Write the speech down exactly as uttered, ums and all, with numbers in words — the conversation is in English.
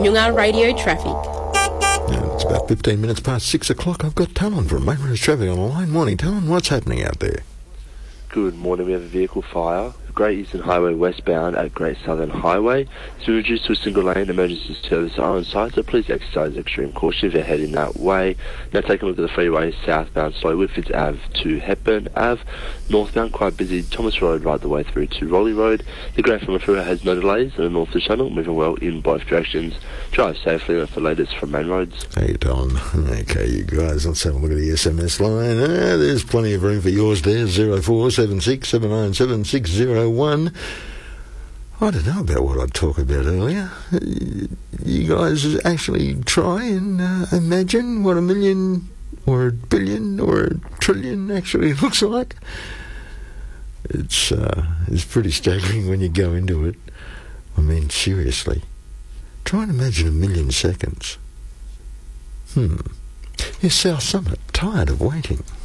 Noongar Radio Traffic. Yeah, it's about fifteen minutes past six o'clock. I've got Talon from Main Road Traffic on the line. Morning, Talon. What's happening out there? Good morning. We have a vehicle fire. Great Eastern Highway westbound at Great Southern Highway. It's been reduced to a single lane. Emergency service are on site, so please exercise extreme caution if you're heading that way. Now take a look at the freeway southbound slow Whitfields Ave to Hepburn Ave. Northbound quite busy. Thomas Road right the way through to Raleigh Road. The Great Falls Freeway has no delays and the North to Channel moving well in both directions. Drive safely. That's the latest from Main Roads. Hey, Talon. Okay, you guys, let's have a look at the S M S line. Ah, there's plenty of room for yours there. zero four seven six seven nine seven six zero one. I don't know about what I talked about earlier. You guys actually try and uh, imagine what a million or a billion or a trillion actually looks like. It's uh, it's pretty staggering when you go into it. I mean, seriously. Try and imagine a million seconds. Hmm. Is South Summit tired of waiting?